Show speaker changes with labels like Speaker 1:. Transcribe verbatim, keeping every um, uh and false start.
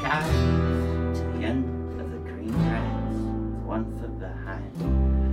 Speaker 1: dive to the end of the green grass, one foot behind